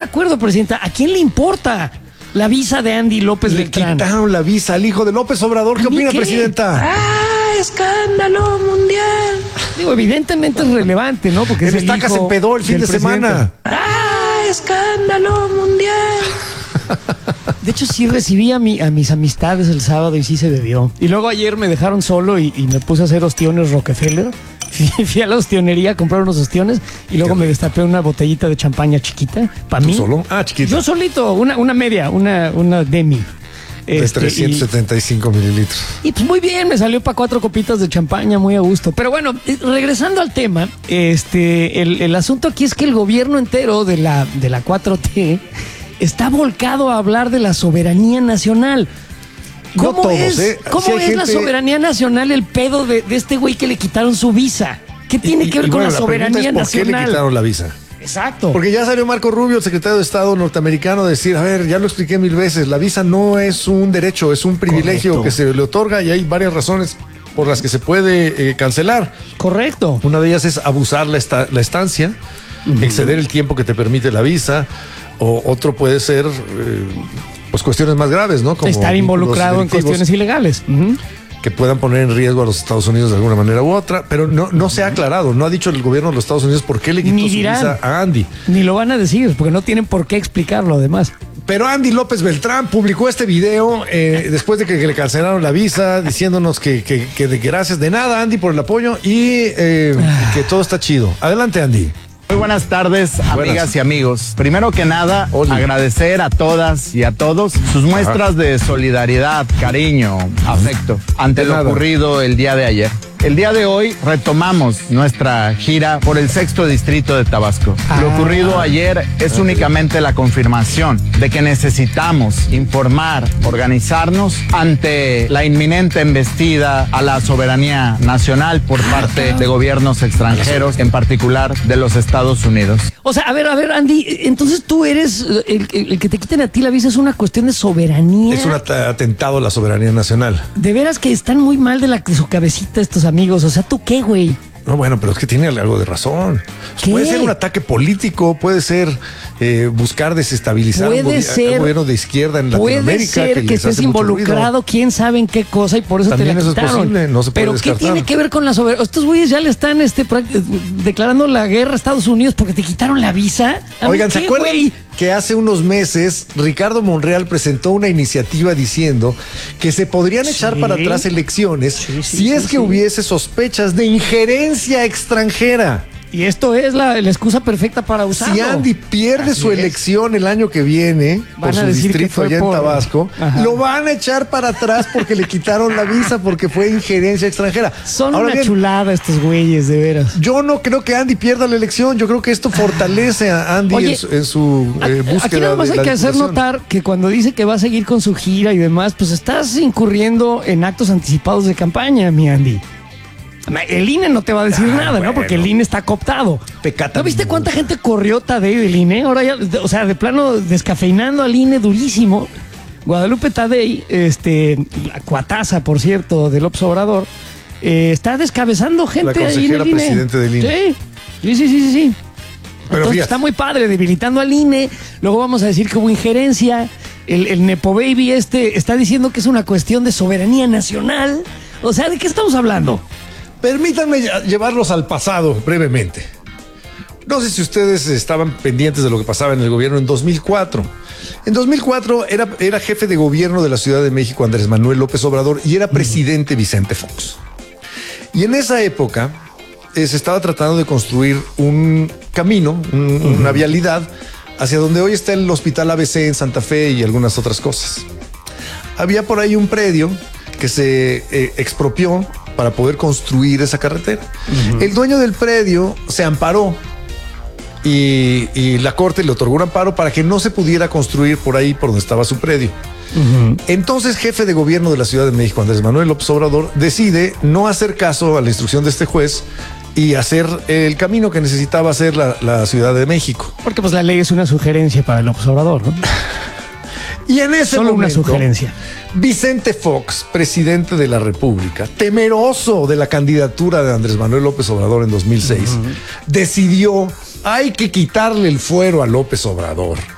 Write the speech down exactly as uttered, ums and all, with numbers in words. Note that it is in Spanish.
acuerdo, presidenta. ¿A quién le importa la visa de Andy López Le Beltrán? quitaron la visa al hijo de López Obrador. ¿Qué opina, qué? presidenta? ¡Ah, escándalo mundial! Digo, evidentemente es relevante, ¿no? Porque En es el Estaca se hijo empedó el fin del de semana. presidente. ¡Ah, escándalo mundial! De hecho, sí recibí a, mi, a mis amistades el sábado y sí se bebió. Y luego ayer me dejaron solo y, y me puse a hacer ostiones Rockefeller. Fui, fui a la ostionería a comprar unos ostiones y luego me destapé una botellita de champaña chiquita. ¿Para mí? ¿Solo? Ah, chiquita. Yo solito, una, una media, una, una demi. De Este, trescientos setenta y cinco mililitros. Y pues muy bien, me salió para cuatro copitas de champaña, muy a gusto. Pero bueno, eh, regresando al tema, este, el, el asunto aquí es que el gobierno entero de la, de la cuatro T está volcado a hablar de la soberanía nacional. No ¿Cómo todos, es, ¿eh? ¿cómo Sí hay es la gente- soberanía nacional el pedo de, de este güey que le quitaron su visa? ¿Qué tiene Y- que ver y con bueno, la soberanía pregunta es, ¿por qué le nacional? quitaron la visa? Exacto. Porque ya salió Marco Rubio, el secretario de Estado norteamericano, a decir, a ver, ya lo expliqué mil veces, la visa no es un derecho, es un privilegio Correcto. que se le otorga y hay varias razones por las que se puede eh, cancelar. Correcto. Una de ellas es abusar la, esta- la estancia, uh-huh. exceder el tiempo que te permite la visa, o otro puede ser eh, pues cuestiones más graves, ¿no? Como Estar involucrado en vínculos cuestiones ilegales. Uh-huh. que puedan poner en riesgo a los Estados Unidos de alguna manera u otra, pero no, no se ha aclarado, no ha dicho el gobierno de los Estados Unidos por qué le quitó Ni su dirán. visa a Andy. Ni lo van a decir, porque no tienen por qué explicarlo además. Pero Andy López Beltrán publicó este video eh, después de que, que le cancelaron la visa, diciéndonos que, que, que de gracias de nada, Andy, por el apoyo y eh, que todo está chido. Adelante, Andy. Muy buenas tardes, amigas Buenas. y amigos. Primero que nada, Oli. agradecer a todas y a todos sus muestras de solidaridad, cariño, afecto ante De lo nada. ocurrido el día de ayer. El día de hoy retomamos nuestra gira por el sexto distrito de Tabasco. Ah. Lo ocurrido ayer es únicamente la confirmación de que necesitamos informar, organizarnos ante la inminente embestida a la soberanía nacional por parte de gobiernos extranjeros, en particular de los Estados Unidos. O sea, a ver, a ver, Andy, entonces tú eres el, el- el que te quiten a ti la visa es una cuestión de soberanía. Es un at- atentado a la soberanía nacional. De veras que están muy mal de, la, de su cabecita estos amigos. O sea, ¿tú qué, güey? No, bueno, pero es que tiene algo de razón. ¿Qué? Puede ser un ataque político, puede ser eh, buscar desestabilizar Puede un, gobierno, ser- un gobierno de izquierda en Puede Latinoamérica. ser que, les estés hace mucho ruido. involucrado, quién sabe en qué cosa, y por eso También te la eso es quitaron. posible, no se puede Pero descartar. ¿qué tiene que ver con la soberanía? Estos güeyes ya le están este, prac- declarando la guerra a Estados Unidos porque te quitaron la visa. ¿A mí Oigan, ¿se qué, acuerdan güey? que hace unos meses Ricardo Monreal presentó una iniciativa diciendo que se podrían echar Sí. para atrás elecciones Sí, sí, si sí, es que sí. hubiese sospechas de injerencia extranjera? Y esto es la, la excusa perfecta para usarlo. Si Andy pierde Así su es. elección el año que viene Van por a su decir que distrito fue allá en por- Tabasco, Ajá. lo van a echar para atrás porque le quitaron la visa porque fue injerencia extranjera. Son Ahora una bien, chulada estos güeyes, de veras. yo no creo que Andy pierda la elección. Yo creo que esto fortalece a Andy Oye, en su, en su, eh, búsqueda. Aquí nada más de hay la que hacer diputación. notar que cuando dice que va a seguir con su gira y demás, pues estás incurriendo en actos anticipados de campaña, mi Andy. El I N E no te va a decir Ah, nada, ¿no? bueno. Porque el I N E está cooptado. Pecata ¿No viste inmunda. cuánta gente corrió Tadei del I N E? Ahora ya, o sea, de plano descafeinando al I N E durísimo. Guadalupe Tadei, este, la cuataza, por cierto, de López Obrador, eh, está descabezando gente ahí en consejera el I N E. presidente del I N E. Sí, sí, sí, sí, sí. sí. Pero Entonces fíjate. está muy padre, debilitando al I N E. Luego vamos a decir que hubo injerencia. El, el Nepo Baby este está diciendo que es una cuestión de soberanía nacional. O sea, ¿de qué estamos hablando? Permítanme lle- llevarlos al pasado brevemente. No sé si ustedes estaban pendientes de lo que pasaba en el gobierno en dos mil cuatro. En dos mil cuatro era, era jefe de gobierno de la Ciudad de México Andrés Manuel López Obrador y era presidente Vicente Fox. Y en esa época eh, se estaba tratando de construir un camino, un- una vialidad hacia donde hoy está el Hospital A B C en Santa Fe y algunas otras cosas. Había por ahí un predio que se eh, expropió para poder construir esa carretera. El dueño del predio se amparó y, y la corte le otorgó un amparo para que no se pudiera construir por ahí por donde estaba su predio. Entonces, jefe de gobierno de la Ciudad de México, Andrés Manuel López Obrador, decide no hacer caso a la instrucción de este juez y hacer el camino que necesitaba hacer la, la Ciudad de México. Porque pues la ley es una sugerencia para el López Obrador, ¿no? Y en ese Solo una momento, sugerencia. Vicente Fox, presidente de la República, temeroso de la candidatura de Andrés Manuel López Obrador en dos mil seis, decidió, hay que quitarle el fuero a López Obrador.